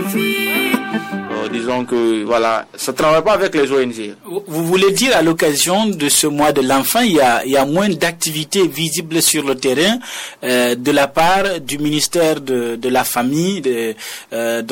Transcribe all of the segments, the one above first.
Disons que voilà, ça ne travaille pas avec les ONG. Vous voulez dire à l'occasion de ce mois de l'enfant, il y a moins d'activités visibles sur le terrain de la part du ministère de la famille et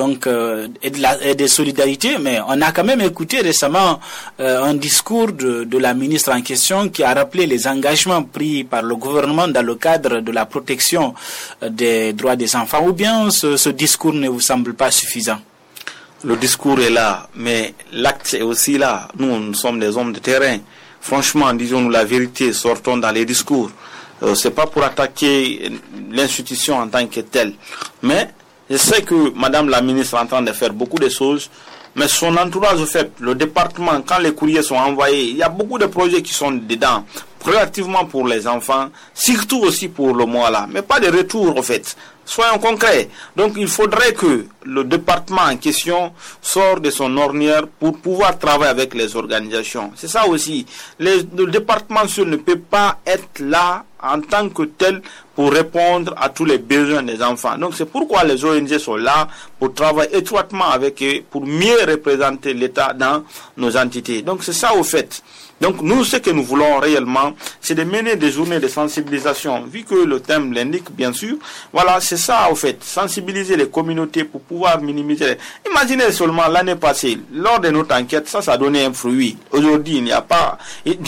des solidarités, mais on a quand même écouté récemment un discours de la ministre en question qui a rappelé les engagements pris par le gouvernement dans le cadre de la protection des droits des enfants. Ou bien ce discours ne vous semble pas suffisant? Le discours est là, mais l'acte est aussi là. Nous sommes des hommes de terrain. Franchement, disons-nous la vérité, sortons dans les discours. C'est pas pour attaquer l'institution en tant que telle. Mais je sais que Madame la ministre est en train de faire beaucoup de choses, mais son entourage, au fait, le département, quand les courriers sont envoyés, il y a beaucoup de projets qui sont dedans, relativement pour les enfants, surtout aussi pour le mois là, mais pas de retour, au fait. Soyons concrets. Donc il faudrait que le département en question sorte de son ornière pour pouvoir travailler avec les organisations. C'est ça aussi. Le département seul ne peut pas être là en tant que tel pour répondre à tous les besoins des enfants. Donc c'est pourquoi les ONG sont là pour travailler étroitement avec eux, pour mieux représenter l'État dans nos entités. Donc c'est ça au fait. Donc nous, ce que nous voulons réellement, c'est de mener des journées de sensibilisation, vu que le thème l'indique bien sûr. Voilà, c'est ça au fait, sensibiliser les communautés pour pouvoir minimiser. Imaginez seulement l'année passée, lors de notre enquête, ça a donné un fruit. Aujourd'hui, il n'y a pas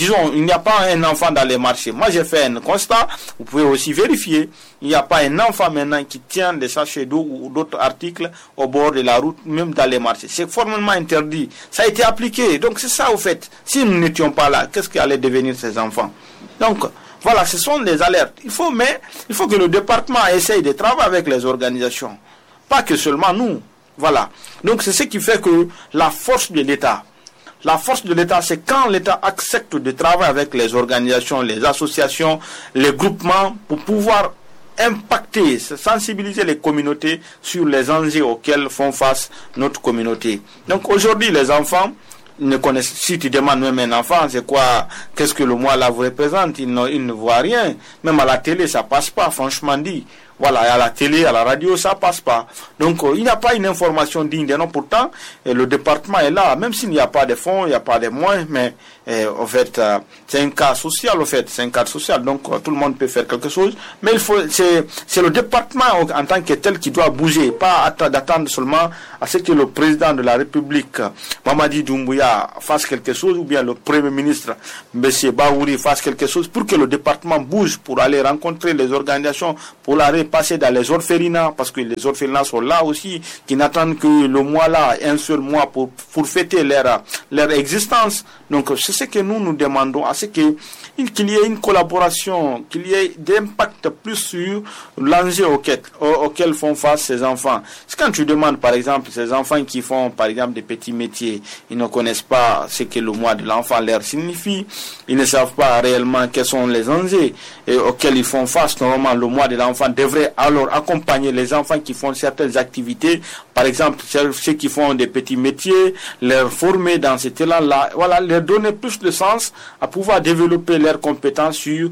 un enfant dans les marchés. Moi, j'ai fait un constat, vous pouvez aussi vérifier. Il n'y a pas un enfant maintenant qui tient des sachets d'eau ou d'autres articles au bord de la route, même dans les marchés. C'est formellement interdit. Ça a été appliqué. Donc c'est ça au fait. Si nous n'étions pas là, qu'est-ce qui allait devenir ces enfants? Donc voilà, ce sont des alertes. Il faut que le département essaye de travailler avec les organisations. Pas que seulement nous. Voilà. Donc c'est ce qui fait que la force de l'État, c'est quand l'État accepte de travailler avec les organisations, les associations, les groupements pour pouvoir impacter, sensibiliser les communautés sur les enjeux auxquels font face notre communauté. Donc aujourd'hui, les enfants ne connaissent, si tu demandes même un enfant, c'est quoi, qu'est-ce que le mois là vous représente, il ne voit rien. Même à la télé, ça passe pas, franchement dit. Voilà, à la télé, à la radio, ça passe pas. Donc, il n'y a pas une information digne de nom. Pourtant, le département est là. Même s'il n'y a pas de fonds, il n'y a pas de moyens, mais en fait, c'est un cas social, en fait. C'est un cas social. Donc, tout le monde peut faire quelque chose. Mais c'est le département en tant que tel qui doit bouger. Pas d'attendre seulement à ce que le président de la République, Mamadi Doumbouya, fasse quelque chose, ou bien le Premier ministre, M. Bahouri, fasse quelque chose pour que le département bouge, pour aller rencontrer les organisations, pour aller passer dans les orphelinats, parce que les orphelinats sont là aussi, qui n'attendent que le mois là, un seul mois pour fêter leur existence. Donc c'est ce que nous demandons, à ce qu'il y ait une collaboration, qu'il y ait d'impact plus sur l'enjeu auquel font face ces enfants. C'est quand tu demandes par exemple ces enfants qui font par exemple des petits métiers, ils ne connaissent pas ce que le mois de l'enfant leur signifie, ils ne savent pas réellement quels sont les enjeux auxquels ils font face. Normalement le mois de l'enfant devrait alors accompagner les enfants qui font certaines activités, par exemple ceux qui font des petits métiers, leur former dans cet élan-là, voilà, leur donner plus de sens à pouvoir développer leurs compétences sur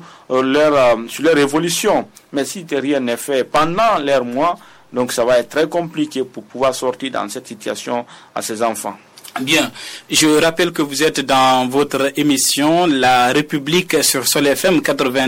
leur évolution. Mais si rien n'est fait pendant leur mois, donc ça va être très compliqué pour pouvoir sortir dans cette situation à ces enfants. Bien, je rappelle que vous êtes dans votre émission La République sur Sol FM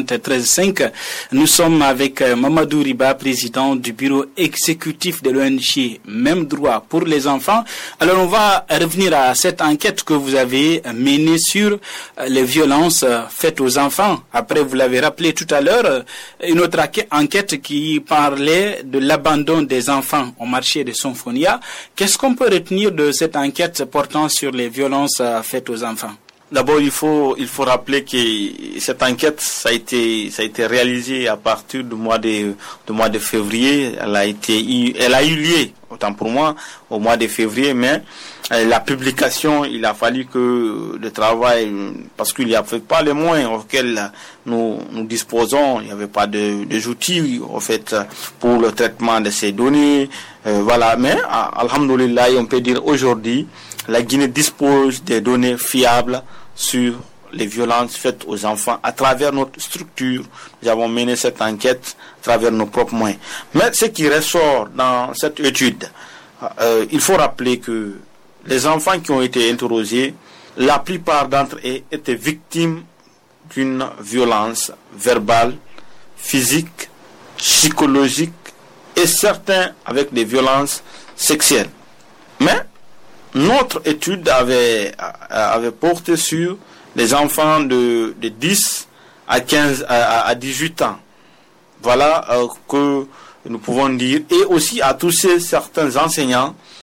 93.5. Nous sommes avec Mamadou Riba, président du bureau exécutif de l'ONG Même Droit pour les enfants. Alors on va revenir à cette enquête que vous avez menée sur les violences faites aux enfants. Après, vous l'avez rappelé tout à l'heure, une autre enquête qui parlait de l'abandon des enfants au marché de Sonfonia. Qu'est-ce qu'on peut retenir de cette enquête portant sur les violences faites aux enfants? D'abord, il faut rappeler que cette enquête, ça a été réalisée à partir du mois de février. Elle a eu lieu, autant pour moi, au mois de février, mais la publication, il a fallu que le travail, parce qu'il n'y avait pas les moyens auxquels nous disposons, il n'y avait pas d'outils, en fait, pour le traitement de ces données, voilà. Mais, alhamdoulilah, on peut dire aujourd'hui, la Guinée dispose des données fiables sur les violences faites aux enfants à travers notre structure. Nous avons mené cette enquête à travers nos propres moyens. Mais ce qui ressort dans cette étude, il faut rappeler que les enfants qui ont été interrogés, la plupart d'entre eux étaient victimes d'une violence verbale, physique, psychologique et certains avec des violences sexuelles. Mais notre étude avait porté sur les enfants de 10 à 18 ans. Voilà que nous pouvons dire, et aussi à toucher certains enseignants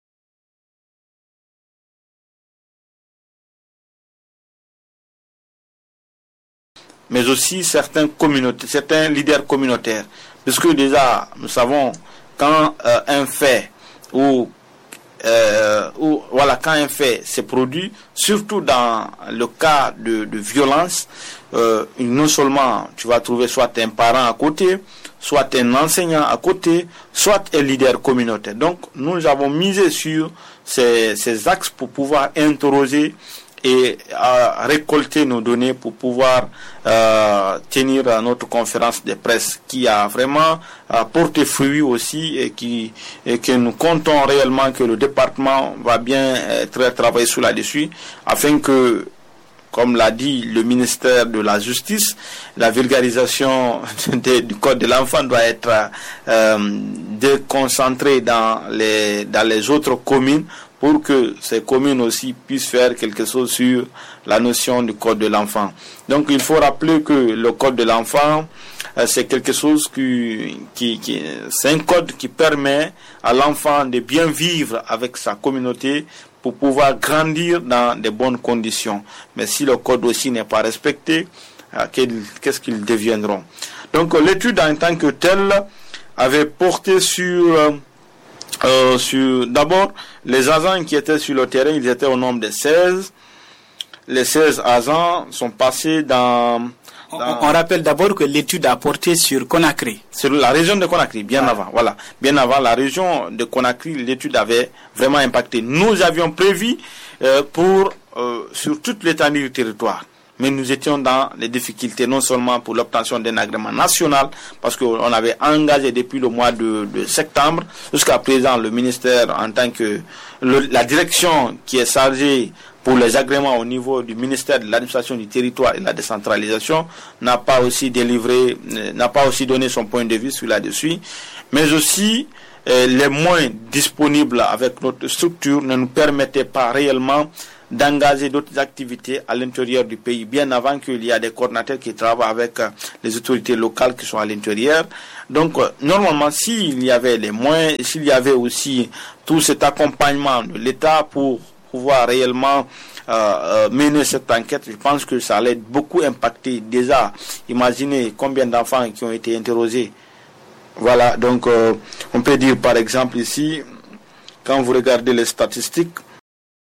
mais aussi certains leaders communautaires. Puisque déjà, nous savons, quand un fait quand un fait s'est produit, surtout dans le cas de violence, non seulement tu vas trouver soit un parent à côté, soit un enseignant à côté, soit un leader communautaire. Donc, nous avons misé sur ces axes pour pouvoir interroger et récolter nos données pour pouvoir tenir notre conférence de presse qui a vraiment porté fruit aussi et que nous comptons réellement que le département va bien travailler sur là-dessus afin que, comme l'a dit le ministère de la Justice, la vulgarisation du Code de l'enfant doit être déconcentrée dans les autres communes pour que ces communes aussi puissent faire quelque chose sur la notion du Code de l'enfant. Donc il faut rappeler que le Code de l'enfant, c'est quelque chose c'est un code qui permet à l'enfant de bien vivre avec sa communauté pour pouvoir grandir dans de bonnes conditions. Mais si le code aussi n'est pas respecté, qu'est-ce qu'ils deviendront? Donc l'étude en tant que telle avait porté sur d'abord les agents qui étaient sur le terrain. Ils étaient au nombre de 16. Les 16 agents sont passés dans... On rappelle d'abord que l'étude a porté sur Conakry. Sur la région de Conakry, bien avant. Voilà. Bien avant la région de Conakry, l'étude avait vraiment impacté. Nous avions prévu sur toute l'étendue du territoire. Mais nous étions dans les difficultés, non seulement pour l'obtention d'un agrément national, parce qu'on avait engagé depuis le mois de septembre, jusqu'à présent, le ministère, en tant que la direction qui est chargée pour les agréments au niveau du ministère de l'administration du territoire et de la décentralisation, n'a pas aussi donné son point de vue sur là-dessus, mais aussi les moyens disponibles avec notre structure ne nous permettaient pas réellement d'engager d'autres activités à l'intérieur du pays, bien avant qu'il y ait des coordinateurs qui travaillent avec les autorités locales qui sont à l'intérieur. Donc, normalement, s'il y avait les moyens, s'il y avait aussi tout cet accompagnement de l'État pour pouvoir réellement mener cette enquête, je pense que ça allait beaucoup impacter. Déjà, imaginez combien d'enfants qui ont été interrogés. Voilà, donc on peut dire par exemple ici, quand vous regardez les statistiques,